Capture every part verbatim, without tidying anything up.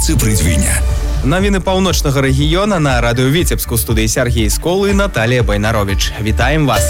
віце-прыдвіня. Навіны паўночнага рэгіёна на радыё Віцебску, студыі Сергей Сколы і Наталія Байнарович. Вітаем вас!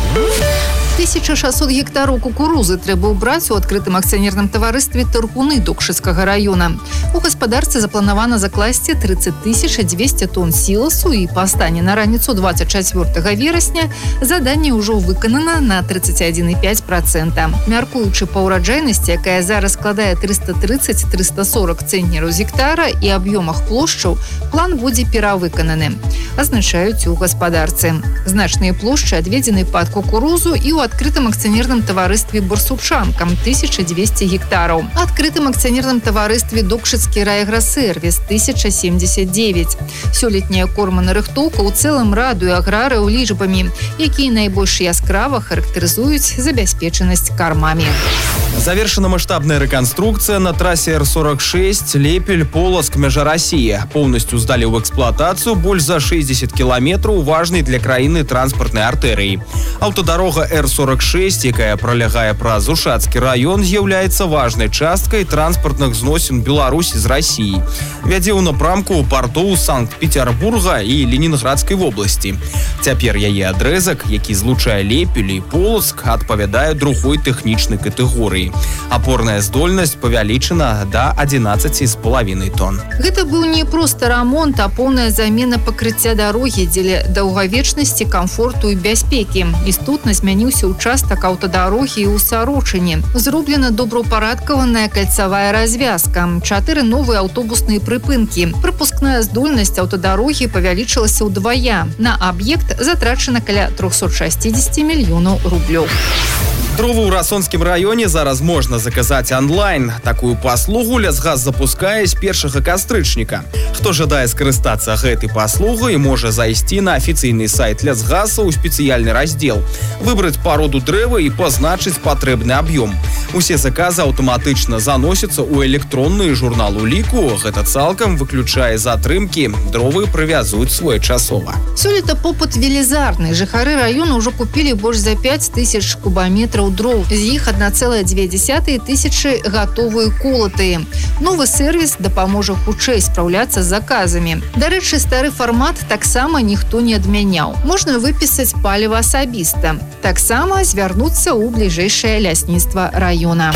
тысяча шэсцьсот гектараў кукурузы трэба ўбраць у адкрытым акцыянерным таварыстве «Таргуны» Дукшыцкага раёна. У гаспадарцы запланавана закласці тридцать тысяч двести тонн сіласу, і па стане на раніцу двадцать чацвёртага верасня заданне ўжо выканана на тридцать один и пять процентов. Мяркуючы па ўраджайнасці, якая зараз складае триста тридцать - триста сорок цэнтнераў з гектара, і аб'ёмах плошчаў, план будзе перавыкананы, азначаюць у гаспадарцы. Значныя плошчы адведзены пад кукурузу і ў адкрытым акцыянерным таварыстве «Барсучанка» тысяча двести гектараў. Адкрытым акцыянерным таварыстве «Дукшыцкі райаграсервіс» тысяча семьдесят девять. Сёлетняя корманарыхтоўка ў цэлым радуе аграрыяў лічбамі, якія найбольш яскрава характарызуюць забяспечанасць кармамі. Завершена маштабная рэканструкцыя на трасе Р сорок шесть Лепель-Полацк мяжа России. Полностью сдали в эксплуатацию больш за шестьдесят километров важной для краіны транспортной артерии. Аўтадарога Р сорок шесть, якая пролягае праз Ушацкі раён, з'яўляецца важнай часткай транспартных зносін Беларусі з Россией. Вядзе ў напрамку партоў Санкт-Петербурга і Ленінградскай вобласці. Цяпер яе адрэзак, які злучае Лепель і Полацк, адпавядае другой тэхнічнай катэгорыі. Апорная здольнасць павялічана да одиннадцати з палавінай тонн. Гэта быў не проста рамонт, а поўная замена пакрыцця дарогі дзеля даўгавечнасці, камфорту і бяспекі. Істотна змяніўся участак аўтадарогі ў Сарочыне. Зроблена добраўпарадкаваная кальцавая развязка, чатыры новыя аўтобусныя прыпынкі. Прапускная здольнасць аўтадарогі павялічылася ўдвая. На аб'ект затрачана каля триста шестьдесят мільёнаў рублёў. Дровы ў Расонскім раёне зараз можна заказаць онлайн. Такую паслугу Лясгас запускае з першага кастрычніка. Хто жадае скарыстацца гэтай паслугай, можа зайсці на афіцыйны сайт Лясгаса ў спецыяльны раздзел, выбраць пароду дрэва і пазначыць патрэбны аб'ём. Усе заказы аўтаматычна заносяцца ў электронны журнал уліку. Гэта цалкам выключае затрымкі. Дровы прывязуць своечасова. Сёлета попыт велізарны. Жыхары раёна ўжо купілі больш за пять тысяч кубаметраў дров. З іх одна целая две десятых тысячи гатовыя колатыя. Новы сервіс дапаможа хутчэй спраўляцца з заказамі. Дарэчы, стары фармат таксама ніхто не адмяняў. Можна выпісаць паліва асабіста. Таксама звярнуцца ў бліжэйшае лясніцтва раёна.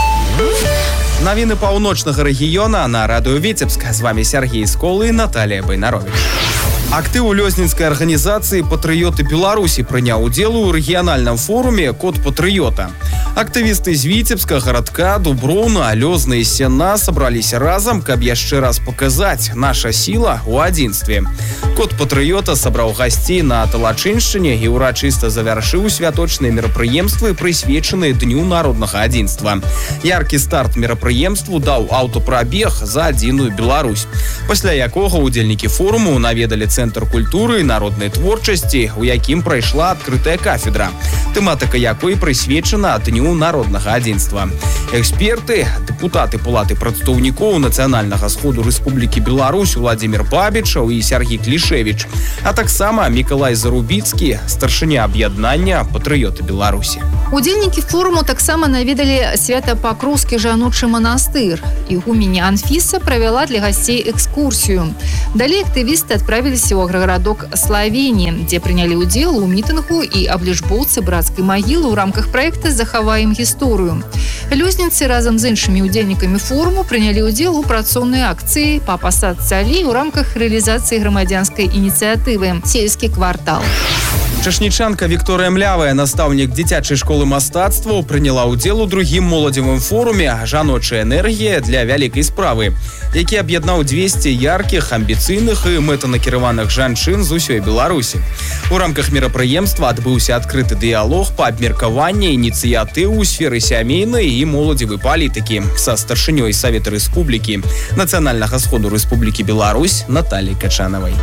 Навіны паўночнага рэгіёна на радыё Віцебск. З вами Сергей Сколы і Наталія Байнарович. Актыў лёзнінскай арганізацыі «Патрыёты Беларусі» прыняў удзел у рэгіянальным форуме «Код патрыёта». Актывісты з Віцебска, гарадка, Дуброўна, Лёзна і Сена сабраліся разам, каб яшчэ раз паказаць наша сіла ў адзінстве. «Код патрыёта» сабраў гасцей на Талачыншчыне і урачыста завяршыў святочныя мерапрыемствы, прысвечаныя Дню народнага адзінства. Яркі старт мерапрыемству даў аўтапрабег за адзіную Беларусь, пасля якога удзельнікі форуму наведалі цэнтр культуры і народнай творчасці, у якім прайшла адкрытая кафедра, тэматыка якой прысвечана Дню народнага адзінства. Эксперты, дэпутаты Палаты прадстаўнікоў Нацыянальнага сходу Рэспублікі Беларусь Владзімір Бабічаў і Сергій Клішевіч, а таксама Мікалай Зарубіцкі, старшыня аб'яднання «Патрыёты Беларусі». Удзельнікі форуму таксама наведалі Свята-Пакроўскі жаночы манастыр. Ігуменя Анфіса правяла для гасцей экскурсію. Далей актывісты адправіліся ў аграгарадок Славені, дзе прынялі ўдзел у мітынгу і аблічбоўцы брацкай магілы ў рамках праекта «Захаваем гісторыю». Лёзнінцы разам з іншымі удзельнікамі форуму прынялі ўдзел у працоўнай акцыі па пасадцы алей у рамках рэалізацыі грамадзянскай ініцыятывы «Сельскі квартал». Чашнічанка Вікторыя Млявая, настаўнік дзіцячай школы мастацтваў, прыняла ўдзел у другім моладзевым форуме «Жаночая энергія для вялікай справы», які аб'яднаў двести яркіх, амбіцыйных і мэтанакіраваных жанчын з усёй Беларусі. У рамках мерапрыемства адбыўся адкрыты дыялог па абмеркаванні ініцыятыў у сферы сямейнай і моладзевай палітыкі са старшынёй Савета Рэспублікі Нацыянальнага сходу Рэспублікі Беларусь Наталіяй Качанавай.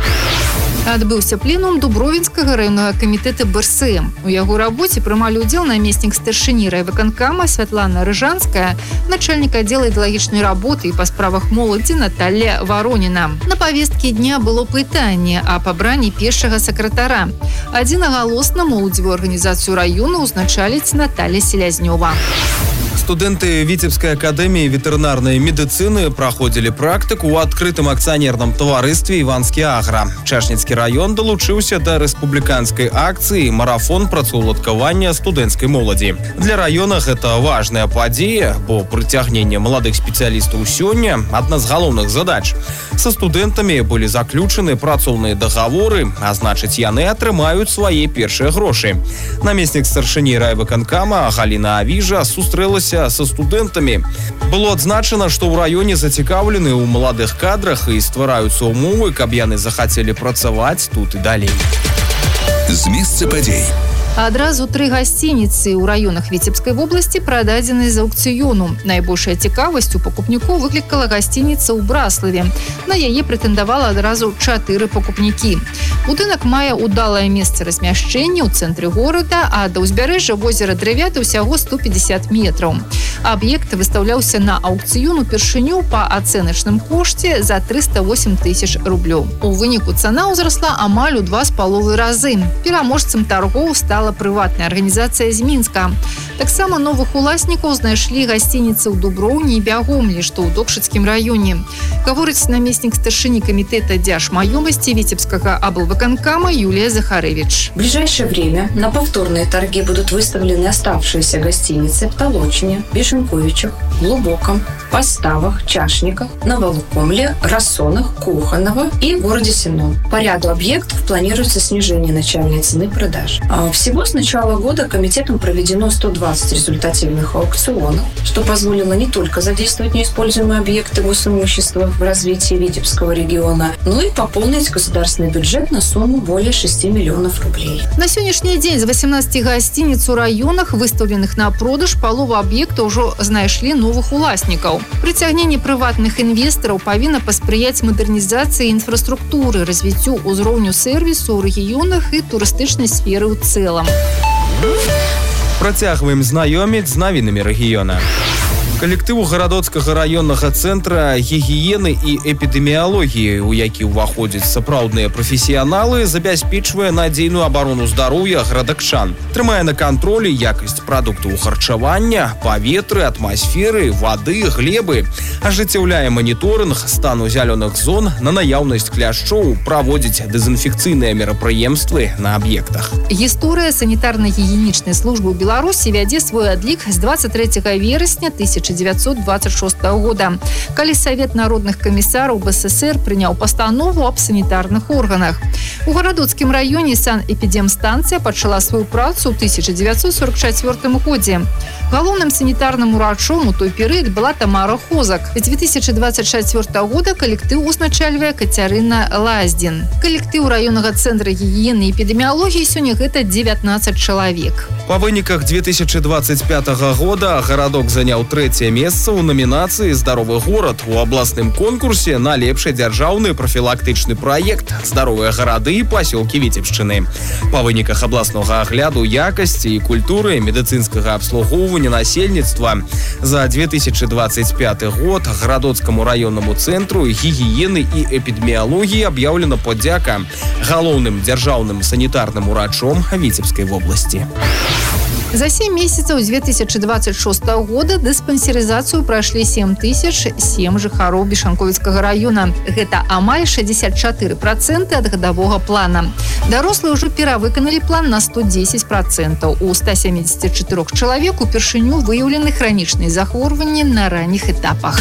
Адбыўся пленум Дубровінскага раённага камітэта Бэ Эс Эм. У яго рабоце прымалі ўдзел намеснік старшыні райвыканкама Святлана Рыжанская, начальнік аддзела ідэалагічнай работы і па справах моладзі Наталія Вароніна. На павесткі дня было пытанне аб абранні першага сакратара. Адзінагалосна моладзевую арганізацыю раёна ўзначаліць Наталія Селязнёва. Студенты Витебской академии ветеринарной медицины проходили практику у открытым акционерном товаристве «Иванский агро». Чашніцкі район долучился до республиканской акции «Марафон працаўладкавання студэнцкай моладзі». Для района это важная подея, бо притягнение молодых специалистов сёння – одна из главных задач. Со студентами были заключены працоўныя договоры, а значит, яны атрымаюць свои першие гроши. Наместник старшыні райвыканкама Галина Авижа сустрэлася со студентами. Было адзначана, что ў раёне зацікаўлены ў маладых кадрах і ствараюцца умовы, каб яны захацелі працаваць тут і далей. З месца падзей. Адразу тры гасцініцы ў раёнах Віцебскай вобласці прададзены з аўкцыёну. Найбольшая цікавасць у пакупнікоў выклікала гасцініца ў Браславе. На яе прэтэндавала адразу чатыры пакупнікі. Будынак мае ўдалае месца размяшчэння ў цэнтры горада, а да ўзбярэжжа возера Дрывяты ўсяго сто пятьдесят метраў. Аб'ект выстаўляўся на аўкцыён упершыню па ацэначным кошце за триста восемь тысяч рублёў. У выніку цана ўзрасла амаль у два з паловай разы. Пераможцам таргоў стала прыватная арганізацыя з Мінска. Таксама новых уласнікаў знайшлі гасцініцы ў Дуброўні і Бягомлі, што ў Докшыцкім раёне. Гаворыць намеснік старшыні камітэта дзяржмаёмасці Витебского облвыканкама Юлия Захарэвич. В ближайшее время на повторные торги будут выставлены оставшиеся гостиницы в Толочне, Бешенковичах, Глубоком, Поставах, Чашниках, Новолукомле, Рассонах, Куханово и городе Сенном. По ряду объектов планируется снижение начальной цены продаж. Всего с начала года комитетом проведено сто двадцать результативных аукционов, что позволило не только задействовать неиспользуемые объекты госимущества в развитии Витебского региона, но и пополнить государственный бюджет на сумму более шести миллионов рублей. На сегодняшний день з восемнадцати гостиниц у районах, выставленных на продаж, полова объекта уже знайшлі новых уласнікаў. Прыцягненне прыватных інвестараў павінна паспрыяць мадэрнізацыі інфраструктуры, развіццю ўзроўню сервису ў рэгіёнах і турыстычнай сферы ў цэлым. Працягваем знаёміць з навінамі рэгіёна. Калектыву гарадоцкага раённага цэнтра гігіены і эпідэміялогіі, у які ўваходзяць сапраўдныя прафесіяналы, забяспечвае надзейную абарону здароўя гарадакчан. Трымае на кантролі якасць прадуктаў харчавання, паветры, атмасферы, вады, глебы, ажыццяўляе маніторынг стану зялёных зон на наяўнасць кляшчоў, праводзіць дэзінфекцыйныя мерапрыемствы на аб'ектах. Гісторыя санітарна-гігіенічнай службы ў Беларусі вядзе свой адлік з двадцать третьего верасня тысяча девятьсот двадцать шестого года, калі Савет народных камісараў БССР прыняў пастанову аб санітарных органах. У гарадоцкім раёне санэпідэмстанцыя пачала сваю працу ў тысяча девятьсот сорок четвёртым годзе. Галоўным санітарным урачом у той перыяд была Тамара Хозак. З две тысячи двадцать четвёртого года калектыў узначальвае Кацярына Лаздзін. Калектыў раённага цэнтра гігіены і эпідэміялогіі сёння гэта девятнадцать чалавек. Па выніках две тысячи двадцать пятого года гарадок заняў трэцяе месца ў намінацыі «Здаровы горад» у абласным конкурсе на лепшы дзяржаўны прафілактычны праект «Здаровыя гарады і пасёлкі Віцебшчыны». Па выніках абласнога агляду якасці і культуры медыцынскага абслугоўвання насельніцтва за две тысячи двадцать пятый год гарадоцкаму раённаму цэнтру гігіены і эпідэміялогіі аб'яўлена падзяка галоўным дзяржаўным санітарным урачом Віцебскай вобласці. За семь месяцев две тысячи двадцать шестого года дыспансерызацыю прайшлі семь тысяч семь жыхароў Бешанковіцкага района. Гэта амаль шестьдесят четыре процента ад гадавога плана. Дарослыя ўжо перавыканалі план на сто десять процентов. У ста семидесяти четырёх чалавек упершыню выяўлены хранічныя захворванні на ранніх этапах.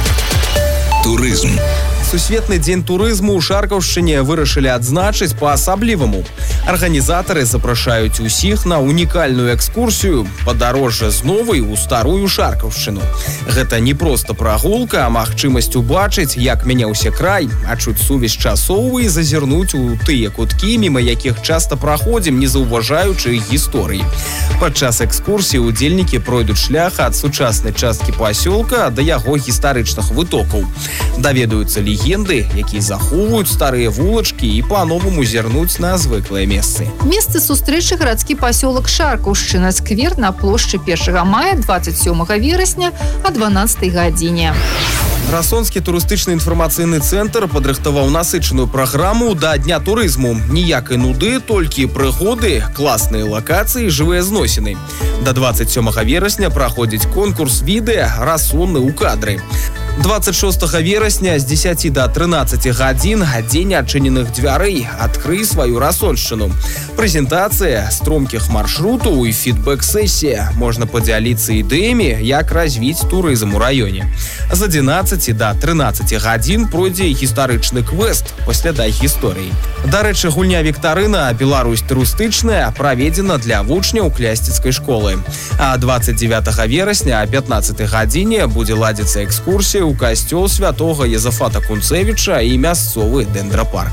Турызм. Сусветны дзень турызму ў Шаркаўшчыне вырашылі адзначыць па-асабліваму. Арганізатары запрашаюць усіх на унікальную экскурсію падарожжа з новай у старую Шаркаўшчыну. Гэта не проста прагулка, а магчымасць убачыць, як мяняўся край, адчуць сувязь часоў і зазірнуць у тыя куткі, міма якіх часта праходзім, не заўважаючы іх гісторыі. Падчас экскурсіі удзельнікі пройдуць шлях ад сучаснай часткі пасёлка да яго гістарычных вытокаў. Даведаюцца легенды, якія захоўваюць старыя вулачкі і па-новаму зірнуць на звыклыя месцы. Месцы сустрэчы гарадскі пасёлак Шаркаўшчына, сквер на плошчы першага мая двадцать сёмага верасня о дванаццатай гадзіне. Расонскі турыстычны інфармацыйны цэнтр падрыхтаваў насычаную праграму да дня турызму. Ніякай нуды, толькі прыгоды, класныя лакацыі, жывыя зносіны. Да двадцать сёмага верасня праходзіць конкурс відэа «Расоны ў кадры». двадцать шостага верасня з дзесяці да трынаццаці гадзін дзень адчыненых дзвярэй. Адкрый сваю расоншчыну. Прэзентацыя стромкіх маршрутаў і фідбэк-сесія. Можна падзяліцца ідэямі, як развіць турызм у раёне. З адзінаццаці да трынаццаці гадзін пройдзе гістарычны квест «Паслядай гісторыі». Дарэчы, гульня віктарына «Беларусь турыстычная» праведзена для вучняў Клясціцкай школы. А двадцать девятага верасня о пятнаццатай гадзіне будзе ладзіцца экскурсія у касцёл святого Езафата Кунцевича і мясцовы дэндрапарк.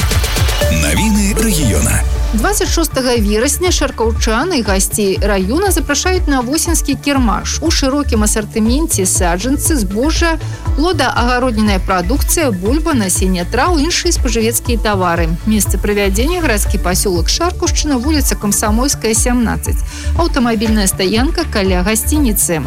Навіны рэгіёна. двадцать шостага верасня шаркаўчан і гасцей раёна запрашаюць на восеньскі кірмаш. У шырокім асартыменце саджанцы, збожжа, плода-агароднінная прадукцыя, бульба, насенне траў, іншыя спажывецкія тавары. Месца правядзення гарадскі пасёлак Шаркаўшчына, вуліца Камсамольская, сямнаццаць. Аўтамабільная стаянка каля гасцініцы.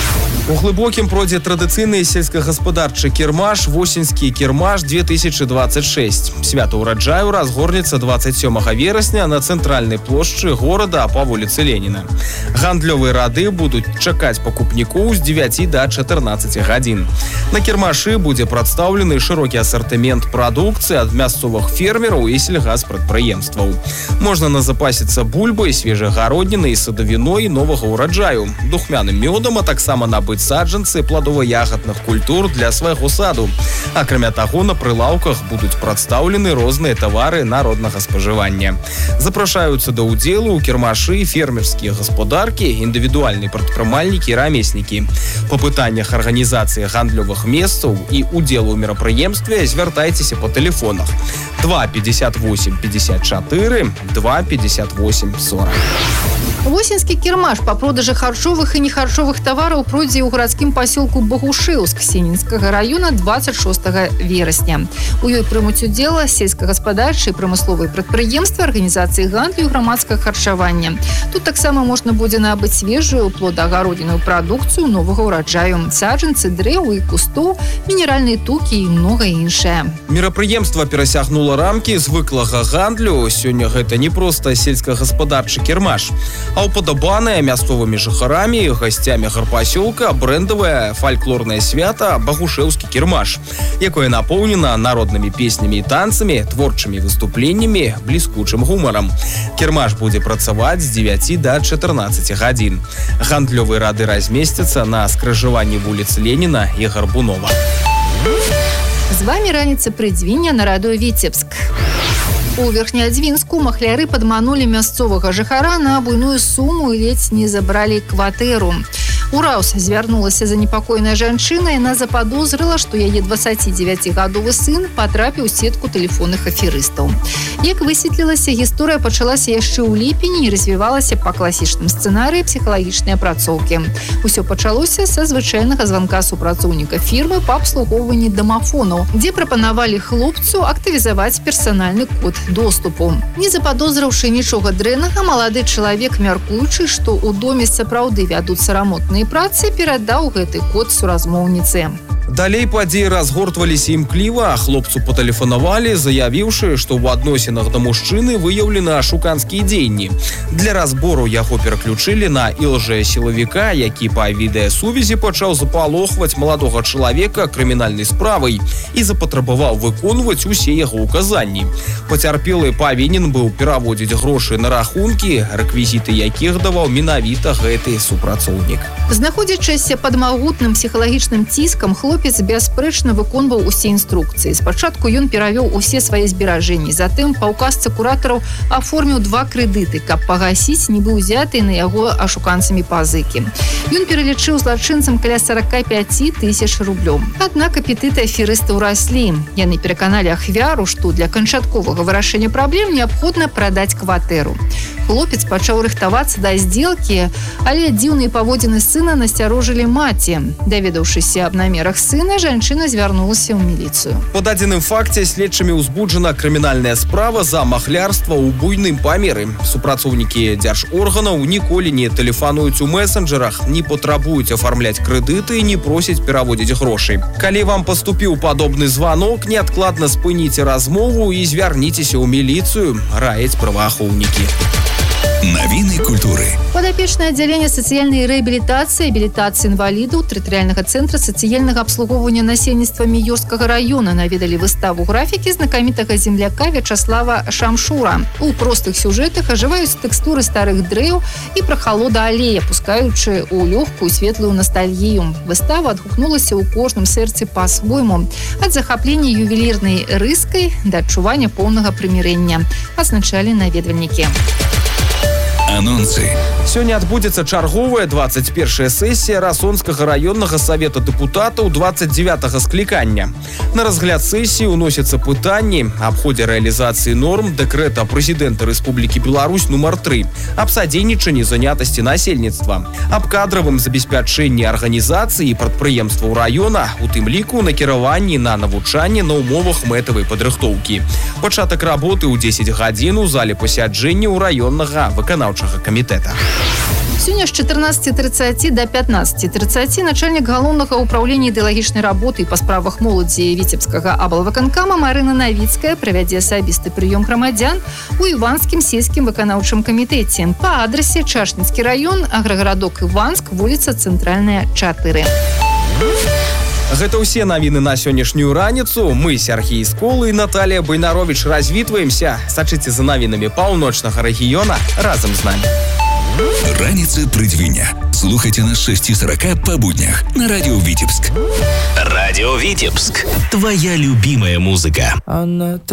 У глыбокім пройдзе традыцыйны сельскагаспадарчы кірмаш «Восеньскі кірмаш две тысячи двадцать шесть». Свята ўраджаю разгорнецца двадцать сёмага верасня на цэнтральнай плошчы горада па вуліцы Леніна. Гандлёвыя рады будуць чакаць пакупнікоў з дзевяці да чатырнаццаці гадзін. На кірмашы будзе прадстаўлены шырокі асартымент прадукцыі ад мясцовых фермераў і сельгаспрадпрыемстваў. Можна назапасіцца бульбай, свежай гароднінай, садавіной новага ўраджаю, духмяным мёдам, а таксама набыць саджанцы пладова-ягадных культур для свайго саду. Акрамя таго, на прылаўках будуць прадстаўлены розныя тавары народнага спажывання. Запрашаюцца да ўдзелу ў кірмашы фермерскія гаспадаркі, індывідуальныя прадпрымальнікі, рамеснікі. Па пытаннях арганізацыі гандлёвых месцаў і удзелу ў мерапрыемстве звяртайцеся па тэлефонах два пятьдесят восемь пятьдесят четыре, два пятьдесят восемь сорок. Восеньскі кірмаш па продажы харчовых і нехарчовых тавараў пройдзе ў гарадскім пасёлку Багушэўск Сенінскага раёна двадцать шостага верасня. У ёй прымуць удзел сельскагаспадарчыя і прамысловыя прадпрыемствы, арганізацыі гандлю і грамадскага харчавання. Тут таксама можна будзе набыць свежую плода-агароднінную прадукцыю новага ўраджаю, саджанцы дрэў і кустоў, мінеральныя тукі і многае іншае. Мерапрыемства перасягнула рамкі звыклага гандлю. Сёння гэта не проста сельскагаспадарчы кірмаш, а уподобанае мясцовымі жыхарамі і гасцямі гарпасёлка брэндавае фальклорнае свята Багушэўскі кірмаш, якое напоўнена народнымі песнямі і танцамі, творчымі выступленнямі, бліскучым гумарам. Кірмаш будзе працаваць з дзевяці да чатырнаццаці гадзін. Гандлёвыя рады размесцяцца на скрыжаванні вуліц Леніна і Гарбунова. З вами раніца прыдзвіння на радыё Віцебск. У Верхнеадзвінску махляры падманулі мясцовага жыхара на буйную суму і ледзь не забралі кватэру. У Раус звярнулася занепакоеная жанчына, яна западозрыла, што яе дваццацідзевяцігадовы сын патрапіў у сетку тэлефонных аферыстаў. Як высветлілася, гісторыя пачалася яшчэ ў ліпені і развівалася па класічным сцэнарыі псіхалагічнай апрацоўкі. Усё пачалося са звычайнага званка супрацоўніка фірмы па абслугоўванні дамафонаў, дзе прапанавалі хлопцу актывізаваць персанальны код доступу. Не западозрыўшы нічога дрэннага, малады чалавек, мяркуючы, што ў доме сапраўды вядуцца рамонтныя працы, перадаў гэты код суразмоўніцы. Далей падзеі разгортваліся імкліва, хлопцу патэлефанавалі, заявіўшы, што ў адносінах да мужчыны выяўлены ашуканскія дзеянні. Для разбору яго пераключылі на ілжэ-сілавіка, які па відэасувязі пачаў запалохваць маладога чалавека крымінальнай справай і запатрабаваў выконваць усе яго ўказанні. Пацярпелы павінен быў пераводзіць грошы на рахункі, рэквізіты якіх даваў менавіта гэты супрацоўнік. Знаходзячыся пад магутным псіхалагічным ціскам, хлопец бясспрэчна выконваў усе інструкцыі. Спачатку ён перавёў усе свае зберажэнні, затым па ўказцы куратараў аформіў два крэдыты, каб пагасіць нібы ўзятыя на яго ашуканцамі пазыкі. Ён пералічыў злачынцам каля сорок пять тысяч рублёў. Аднак апетыты аферыстаў раслі. Яны пераканалі ахвяру, што для канчатковага вырашэння праблем неабходна прадаць кватэру. Хлопец пачаў рыхтавацца да здзелкі, але дзіўныя паводзіны сына насцярожылі маці. Даведаўшыся аб намерах сына, сына, жанчына звярнулася ў міліцыю. По дадзеным факце следчымі ўзбуджана крымінальная справа за махлярства ў буйным памеры. Супрацоўнікі дзяржорганаў ніколі не тэлефануюць у месенджерах, не патрабуюць афармляць крэдыты і не просяць пераводзіць грошай. Калі вам паступіў падобны званок, неадкладна спыніце размову і звярніцеся ў міліцыю, раяць праваахоўнікі. Навіны культуры. Падапечнае аддзяленне сацыяльнай рэабілітацыі і абілітацыі інвалідаў тэрытарыяльнага цэнтра сацыяльнага абслугоўвання насельніцтва Міёрскага раёна наведалі выставу графікі знакамітага земляка Вячаслава Шамшура. У простых сюжэтах ажываюць тэкстуры старых дрэў і прахалода алея, пускаючы ў лёгкую светлую настальгію. Выстава адгукнулася ў кожным сэрцы па-свойму. Ад захаплення ювелірнай рыскай да адчування поўнага прымірэння, азначалі наведвальнікі. Анонсы. Сёння адбудзецца чарговая двадцать першая сессія Расонскага раённага савета дэпутатаў двадцать девятага склікання. На разгляд сессіі ўносяцца пытанні аб ходзе рэалізацыі норм дэкрэта прэзідэнта Рэспублікі Беларусь нумар тры, аб садзейнічанні занятасці насельніцтва, аб кадравым забеспячэнні арганізацыі і прадпрыемстваў раёна, у тым ліку накіраванні на навучанне на умовах мэтавай падрыхтоўкі. Пачатак работы ў дзесяць гадзін у зале пасяджэнняў раённага выканаўчага камітэта. Сёння з чатырнаццаці трыццаці да пятнаццаці трыццаці начальнік галоўнага ўпраўлення ідэалагічнай работы па справах моладзі Віцебскага аблвыканкама Марына Навіцкая правядзе асабісты прыём грамадзян у Іванскім сельскім выканаўчым камітэце па адрасе Чашніцкі раён, аграгарадок Іванск, вуліца Цэнтральная, чатыры. Гэта ўсе навіны на сённяшнюю раніцу. Мы, Сергей Сколы і Наталія Байнаровіч, развітваемся. Сачыце за навінамі паўночнага рэгіёна разам з намі. Раніца прыдзвіня. Слухайте на шесть сорок по буднях на радио Витебск. Радио Витебск. Твоя любимая музыка.